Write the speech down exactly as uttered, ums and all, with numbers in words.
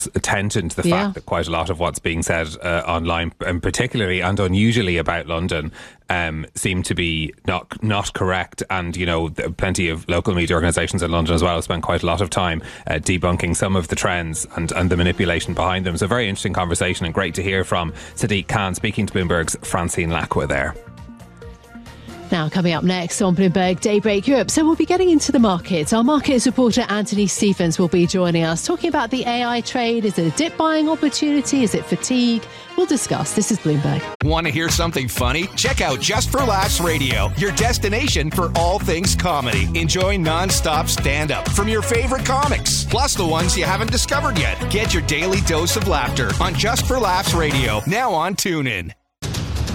attention to the Yeah. fact that quite a lot of what's being said uh, online, and particularly and unusually about London, um, seem to be not not correct. And, you know, plenty of local media organisations in London as well have spent quite a lot of time uh, debunking some of the trends and, and the manipulation behind them. So very interesting conversation, and great to hear from Sadiq Khan speaking to Bloomberg's Francine Lacqua there. Now, coming up next on Bloomberg Daybreak Europe. So we'll be getting into the markets. Our markets reporter Anthony Stephens will be joining us, talking about the A I trade. Is it a dip buying opportunity? Is it fatigue? We'll discuss. This is Bloomberg. Want to hear something funny? Check out Just for Laughs Radio, your destination for all things comedy. Enjoy non-stop stand-up from your favorite comics, plus the ones you haven't discovered yet. Get your daily dose of laughter on Just for Laughs Radio, now on TuneIn.